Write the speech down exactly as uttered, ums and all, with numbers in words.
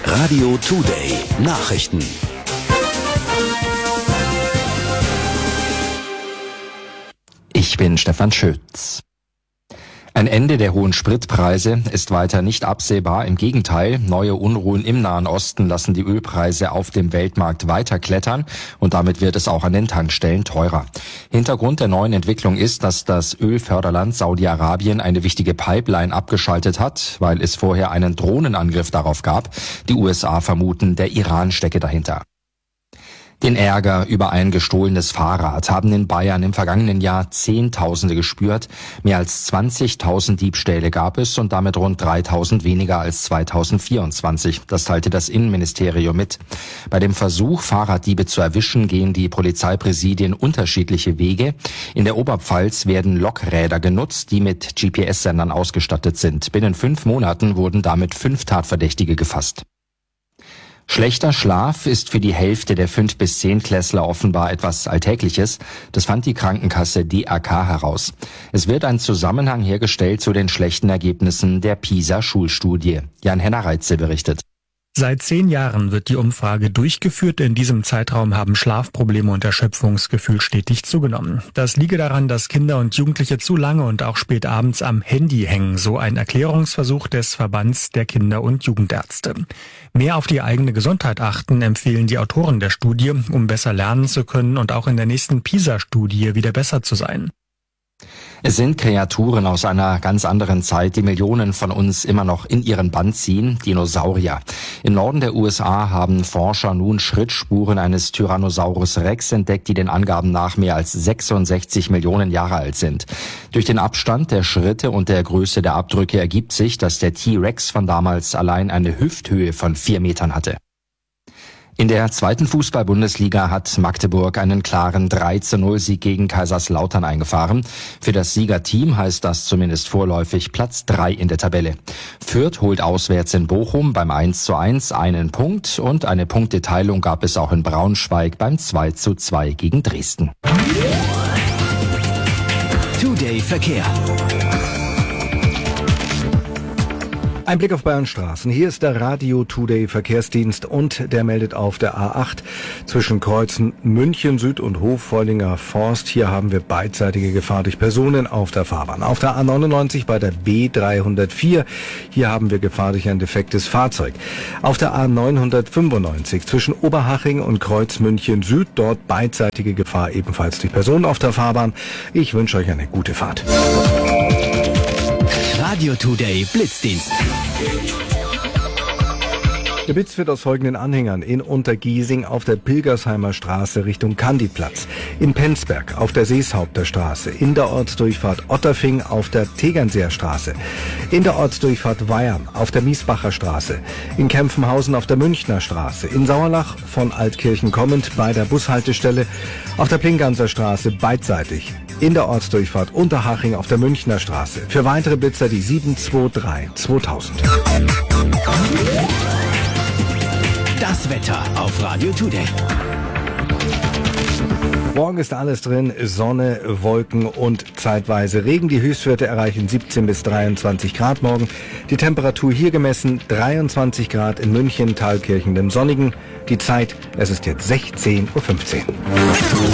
Radio Today Nachrichten. Ich bin Stefan Schütz. Ein Ende der hohen Spritpreise ist weiter nicht absehbar. Im Gegenteil, neue Unruhen im Nahen Osten lassen die Ölpreise auf dem Weltmarkt weiter klettern und damit wird es auch an den Tankstellen teurer. Hintergrund der neuen Entwicklung ist, dass das Ölförderland Saudi-Arabien eine wichtige Pipeline abgeschaltet hat, weil es vorher einen Drohnenangriff darauf gab. Die U S A vermuten, der Iran stecke dahinter. Den Ärger über ein gestohlenes Fahrrad haben in Bayern im vergangenen Jahr Zehntausende gespürt. Mehr als zwanzigtausend Diebstähle gab es und damit rund dreitausend weniger als zweitausendvierundzwanzig. Das teilte das Innenministerium mit. Bei dem Versuch, Fahrraddiebe zu erwischen, gehen die Polizeipräsidien unterschiedliche Wege. In der Oberpfalz werden Lokräder genutzt, die mit G P S-Sendern ausgestattet sind. Binnen fünf Monaten wurden damit fünf Tatverdächtige gefasst. Schlechter Schlaf ist für die Hälfte der fünf bis zehn-Klässler offenbar etwas Alltägliches. Das fand die Krankenkasse D R K heraus. Es wird ein Zusammenhang hergestellt zu den schlechten Ergebnissen der PISA-Schulstudie. Jan-Henner Reitze berichtet. Seit zehn Jahren wird die Umfrage durchgeführt. In diesem Zeitraum haben Schlafprobleme und Erschöpfungsgefühl stetig zugenommen. Das liege daran, dass Kinder und Jugendliche zu lange und auch spät abends am Handy hängen, so ein Erklärungsversuch des Verbands der Kinder- und Jugendärzte. Mehr auf die eigene Gesundheit achten, empfehlen die Autoren der Studie, um besser lernen zu können und auch in der nächsten PISA-Studie wieder besser zu sein. Es sind Kreaturen aus einer ganz anderen Zeit, die Millionen von uns immer noch in ihren Bann ziehen, Dinosaurier. Im Norden der U S A haben Forscher nun Schrittspuren eines Tyrannosaurus Rex entdeckt, die den Angaben nach mehr als sechsundsechzig Millionen Jahre alt sind. Durch den Abstand der Schritte und der Größe der Abdrücke ergibt sich, dass der T-Rex von damals allein eine Hüfthöhe von vier Metern hatte. In der zweiten Fußball-Bundesliga hat Magdeburg einen klaren drei zu null Sieg gegen Kaiserslautern eingefahren. Für das Siegerteam heißt das zumindest vorläufig Platz drei in der Tabelle. Fürth holt auswärts in Bochum beim eins zu eins einen Punkt und eine Punkteteilung gab es auch in Braunschweig beim zwei zu zwei gegen Dresden. Today Verkehr. Ein Blick auf Bayern Straßen. Hier ist der Radio Today Verkehrsdienst und der meldet auf der A acht zwischen Kreuzen München Süd und Hofvollinger Forst. Hier haben wir beidseitige Gefahr durch Personen auf der Fahrbahn. Auf der A neunundneunzig bei der B dreihundertvier. Hier haben wir Gefahr durch ein defektes Fahrzeug. Auf der A neunhundertfünfundneunzig zwischen Oberhaching und Kreuz München Süd. Dort beidseitige Gefahr ebenfalls durch Personen auf der Fahrbahn. Ich wünsche euch eine gute Fahrt. Radio Today Blitzdienst. Der Blitz wird aus folgenden Anhängern: in Untergiesing auf der Pilgersheimer Straße Richtung Kandiplatz, in Penzberg auf der Seeshaupter Straße, in der Ortsdurchfahrt Otterfing auf der Tegernseer Straße, in der Ortsdurchfahrt Weyern auf der Miesbacher Straße, in Kempfenhausen auf der Münchner Straße, in Sauerlach von Altkirchen kommend bei der Bushaltestelle, auf der Plinganser Straße beidseitig, in der Ortsdurchfahrt Unterhaching auf der Münchner Straße. Für weitere Blitzer die sieben zwei drei zweitausend. Das Wetter auf Radio Today. Morgen ist alles drin, Sonne, Wolken und zeitweise Regen. Die Höchstwerte erreichen siebzehn bis dreiundzwanzig Grad morgen. Die Temperatur hier gemessen dreiundzwanzig Grad in München, Thalkirchen, dem Sonnigen. Die Zeit, es ist jetzt sechzehn Uhr fünfzehn.